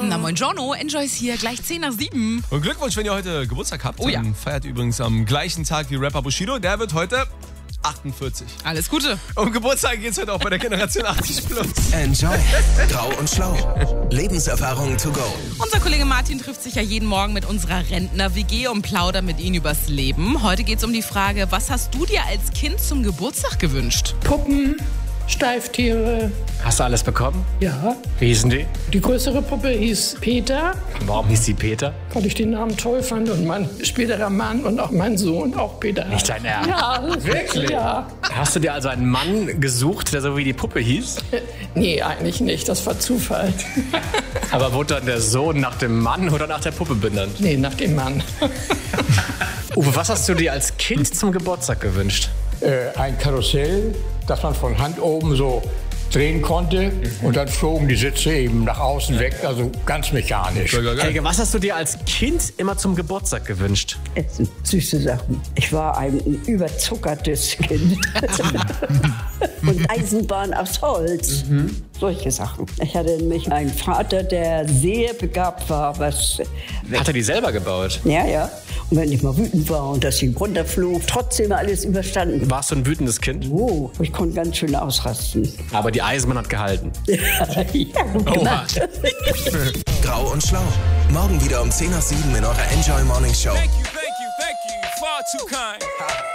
Na moin Giorno, Enjoy's hier, gleich 10 nach 7. Und Glückwunsch, wenn ihr heute Geburtstag habt. Oh ja. Feiert übrigens am gleichen Tag wie Rapper Bushido. Der wird heute 48. Alles Gute. Um Geburtstag geht's heute auch bei der Generation 80 plus. Enjoy. Grau und Schlau. Lebenserfahrung to go. Unser Kollege Martin trifft sich ja jeden Morgen mit unserer Rentner-WG und plaudert mit ihnen übers Leben. Heute geht's um die Frage, was hast du dir als Kind zum Geburtstag gewünscht? Puppen, Steiftiere, Hast du alles bekommen? ja. Wie hießen die? Die größere Puppe hieß Peter, Warum hieß die Peter? weil ich den Namen toll fand und mein späterer Mann und auch mein Sohn auch Peter. Nicht dein Ernst? Ja, Wirklich? Ja. Hast du dir also einen Mann gesucht, der so wie die Puppe hieß? Nee, eigentlich nicht, das war Zufall. Aber wurde dann der Sohn nach dem Mann oder nach der Puppe benannt? Nee, nach dem Mann. Uwe, was hast du dir als Kind zum Geburtstag gewünscht? Ein Karussell, das man von Hand oben so drehen konnte und dann flogen die Sitze eben nach außen weg, also ganz mechanisch. Helge, was hast du dir als Kind immer zum Geburtstag gewünscht? Essen, süße Sachen. Ich war ein überzuckertes Kind. Und Eisenbahn aus Holz. Solche Sachen. Ich hatte nämlich einen Vater, der sehr begabt war. Hat er die selber gebaut? Ja. Und wenn ich mal wütend war und das Ding runterflog, trotzdem alles überstanden. Warst du ein wütendes Kind? Oh, ich konnte ganz schön ausrasten. Aber die Eisenbahn hat gehalten. Ja, gut gemacht. Grau und Schlau. Morgen wieder um 10 nach 7 in eurer Enjoy Morning Show. Thank you, far too kind.